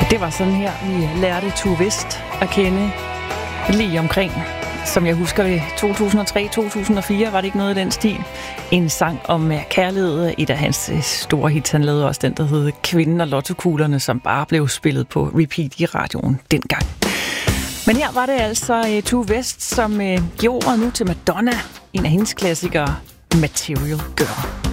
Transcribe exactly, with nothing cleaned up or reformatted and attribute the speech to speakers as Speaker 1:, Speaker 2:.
Speaker 1: Det var sådan her, vi lærte Tue West at kende lige omkring, som jeg husker det, to tusind og tre til to tusind og fire, var det ikke noget i den stil. En sang om kærlighed, et af hans store hits. Han lavede også den, der hed Kvinden og Lottokuglerne, som bare blev spillet på repeat i radioen dengang. Men her var det altså Tue West, som gjorde nu til Madonna, en af hendes klassikere, Material Girl.